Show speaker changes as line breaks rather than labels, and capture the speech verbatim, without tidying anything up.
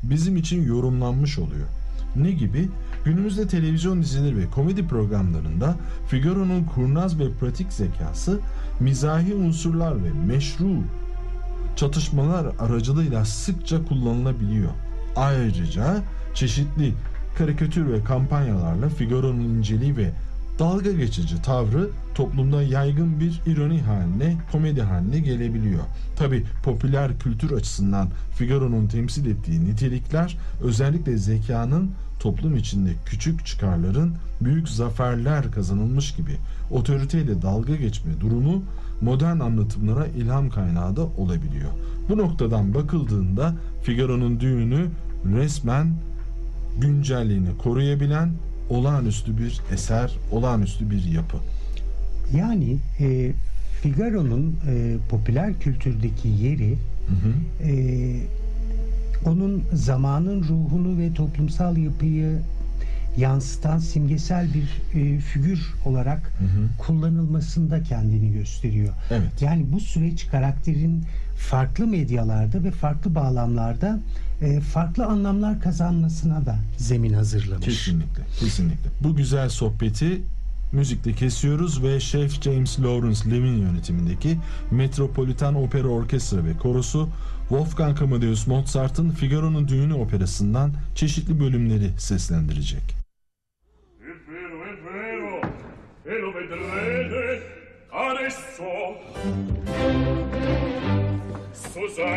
bizim için yorumlanmış oluyor. Ne gibi? Günümüzde televizyon dizileri ve komedi programlarında Figaro'nun kurnaz ve pratik zekası, mizahi unsurlar ve meşru çatışmalar aracılığıyla sıkça kullanılabiliyor. Ayrıca çeşitli karikatür ve kampanyalarla Figaro'nun inceliği ve dalga geçici tavrı toplumda yaygın bir ironi haline, komedi haline gelebiliyor. Tabi popüler kültür açısından Figaro'nun temsil ettiği nitelikler, özellikle zekanın toplum içinde küçük çıkarların büyük zaferler kazanılmış gibi otoriteyle dalga geçme durumu modern anlatımlara ilham kaynağı da olabiliyor. Bu noktadan bakıldığında Figaro'nun düğünü resmen güncelliğini koruyabilen olağanüstü bir eser, olağanüstü bir yapı.
Yani e, Figaro'nun e, popüler kültürdeki yeri,
Hı hı.
e, onun zamanın ruhunu ve toplumsal yapıyı yansıtan simgesel bir e, figür olarak
Hı hı.
kullanılmasında kendini gösteriyor.
Evet.
Yani bu süreç karakterin farklı medyalarda ve farklı bağlamlarda e, farklı anlamlar kazanmasına da zemin hazırlamış.
Kesinlikle, kesinlikle. Bu güzel sohbeti müzikle kesiyoruz ve Şef James Lawrence Levin yönetimindeki Metropolitan Opera Orkestra ve Korosu Wolfgang Amadeus Mozart'ın Figaro'nun Düğünü operasından çeşitli bölümleri seslendirecek.
È vero, è vero, e lo vedrete adesso. Susanna